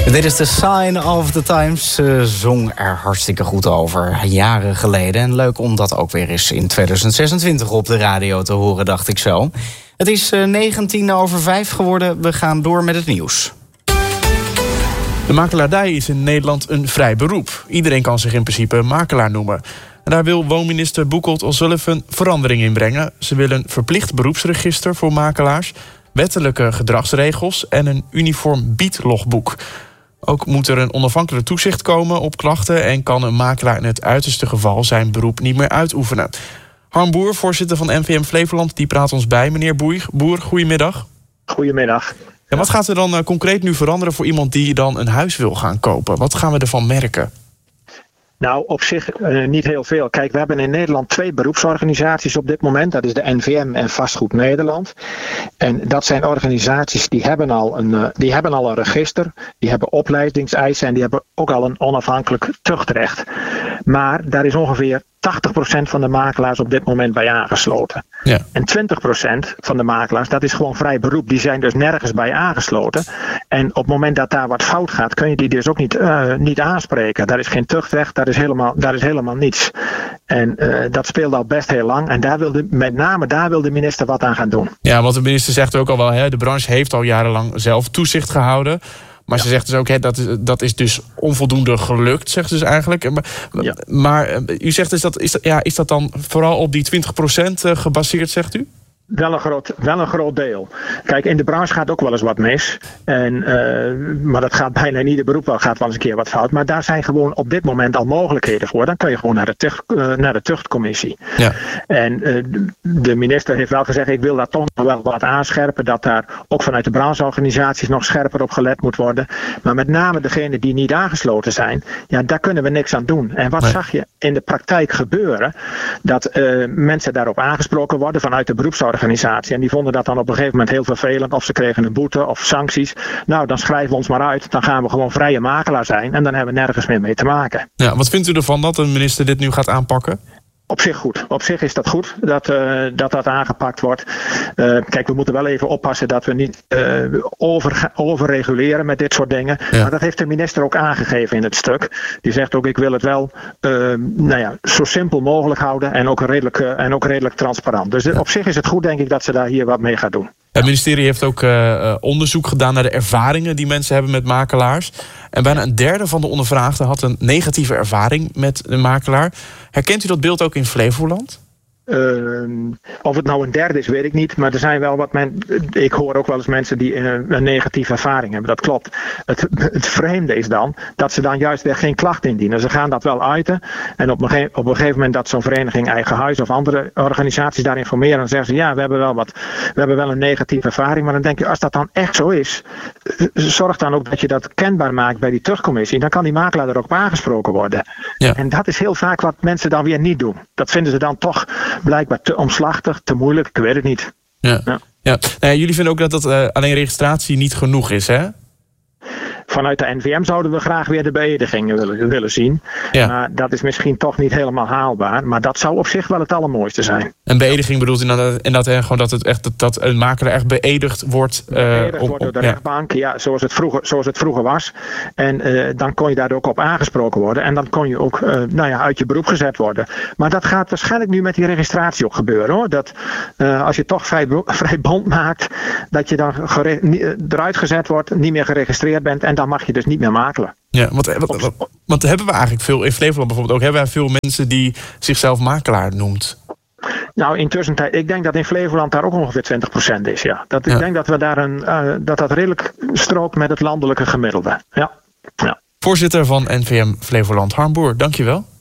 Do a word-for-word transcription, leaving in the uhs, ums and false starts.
Dit is The Sign of the Times. Ze zong er hartstikke goed over, jaren geleden. En leuk om dat ook weer eens in tweeduizend zesentwintig op de radio te horen, dacht ik zo. Het is negentien over vijf geworden. We gaan door met het nieuws. De makelaardij is in Nederland een vrij beroep. Iedereen kan zich in principe makelaar noemen. En daar wil woonminister Boekolt O'Sullivan verandering in brengen. Ze willen een verplicht beroepsregister voor makelaars, wettelijke gedragsregels en een uniform biedlogboek. Ook moet er een onafhankelijk toezicht komen op klachten en kan een makelaar in het uiterste geval zijn beroep niet meer uitoefenen. Harm Boer, voorzitter van N V M Flevoland, die praat ons bij. Meneer Boer, goedemiddag. Goedemiddag. En wat gaat er dan uh, concreet nu veranderen voor iemand die dan een huis wil gaan kopen? Wat gaan we ervan merken? Nou, op zich uh, niet heel veel. Kijk, we hebben in Nederland twee beroepsorganisaties op dit moment. Dat is de N V M en Vastgoed Nederland. En dat zijn organisaties die hebben al een, uh, die hebben al een register. Die hebben opleidingseisen en die hebben ook al een onafhankelijk tuchtrecht. Maar daar is ongeveer tachtig procent van de makelaars op dit moment bij aangesloten. Ja. En twintig procent van de makelaars, dat is gewoon vrij beroep. Die zijn dus nergens bij aangesloten. En op het moment dat daar wat fout gaat, kun je die dus ook niet, uh, niet aanspreken. Daar is geen tuchtrecht, daar is helemaal, daar is helemaal niets. En uh, dat speelt al best heel lang. En daar wil de, met name daar wil de minister wat aan gaan doen. Ja, want de minister zegt ook al wel, hè, de branche heeft al jarenlang zelf toezicht gehouden. Maar ja. Ze zegt dus ook, hè, dat, is, dat is dus onvoldoende gelukt, zegt ze dus eigenlijk. Maar, ja. maar u zegt dus, dat, is, dat, ja, is dat dan vooral op die twintig procent gebaseerd, zegt u? Wel een, groot, wel een groot deel. Kijk, in de branche gaat ook wel eens wat mis. En, uh, maar dat gaat bijna in ieder beroep wel, gaat wel eens een keer wat fout. Maar daar zijn gewoon op dit moment al mogelijkheden voor. Dan kun je gewoon naar de, tucht, uh, naar de tuchtcommissie. Ja. En uh, de minister heeft wel gezegd, ik wil daar toch nog wel wat aanscherpen. Dat daar ook vanuit de brancheorganisaties nog scherper op gelet moet worden. Maar met name degenen die niet aangesloten zijn, ja, daar kunnen we niks aan doen. En wat nee. zag je in de praktijk gebeuren? Dat uh, mensen daarop aangesproken worden vanuit de beroepsorganisatie. En die vonden dat dan op een gegeven moment heel vervelend. Of ze kregen een boete of sancties. Nou, dan schrijven we ons maar uit. Dan gaan we gewoon vrije makelaar zijn. En dan hebben we nergens meer mee te maken. Ja, wat vindt u ervan dat de minister dit nu gaat aanpakken? Op zich goed. Op zich is dat goed dat uh, dat, dat aangepakt wordt. Uh, kijk, we moeten wel even oppassen dat we niet uh, over, overreguleren met dit soort dingen. Ja. Maar dat heeft de minister ook aangegeven in het stuk. Die zegt ook, ik wil het wel uh, nou ja, zo simpel mogelijk houden en ook redelijk, uh, en ook redelijk transparant. Dus ja. op zich is het goed, denk ik, dat ze daar hier wat mee gaat doen. Het ministerie heeft ook uh, onderzoek gedaan naar de ervaringen die mensen hebben met makelaars. En bijna een derde van de ondervraagden had een negatieve ervaring met een makelaar. Herkent u dat beeld ook in Flevoland? Uh, of het nou een derde is, weet ik niet. Maar er zijn wel wat men. Ik hoor ook wel eens mensen die uh, een negatieve ervaring hebben. Dat klopt. Het, het vreemde is dan dat ze dan juist weer geen klacht indienen. Ze gaan dat wel uiten. En op een, ge- op een gegeven moment dat zo'n vereniging Eigen Huis of andere organisaties daar informeren, dan zeggen ze ja, we hebben wel wat. We hebben wel een negatieve ervaring. Maar dan denk je, als dat dan echt zo is, zorg dan ook dat je dat kenbaar maakt bij die tuchtcommissie. Dan kan die makelaar er ook op aangesproken worden. Ja. En dat is heel vaak wat mensen dan weer niet doen. Dat vinden ze dan toch blijkbaar te omslachtig, te moeilijk, ik weet het niet. Ja. Ja. Ja. Nou ja, jullie vinden ook dat dat uh, alleen registratie niet genoeg is, hè? Vanuit de N V M zouden we graag weer de beëdigingen willen, willen zien. Ja. Maar dat is misschien toch niet helemaal haalbaar. Maar dat zou op zich wel het allermooiste zijn. Een beëdiging bedoelt inderdaad, inderdaad gewoon dat het echt dat, dat een makelaar echt beëdigd wordt. Uh, beëdigd wordt door de ja. rechtbank, ja, zoals het vroeger, zoals het vroeger was. En uh, dan kon je daar ook op aangesproken worden. En dan kon je ook uh, nou ja, uit je beroep gezet worden. Maar dat gaat waarschijnlijk nu met die registratie ook gebeuren, hoor. Dat uh, als je toch vrij, vrij bond maakt, dat je dan gere- eruit gezet wordt, niet meer geregistreerd bent en dan mag je dus niet meer makelen. Ja, want, wat, wat, want hebben we eigenlijk veel, in Flevoland bijvoorbeeld ook, hebben wij veel mensen die zichzelf makelaar noemt? Nou, intussen, ik denk dat in Flevoland daar ook ongeveer twintig procent is, ja. Dat, ja. Ik denk dat we daar een, uh, dat dat redelijk strookt met het landelijke gemiddelde. Ja. Ja. Voorzitter van N V M Flevoland, Harm Boer, dankjewel.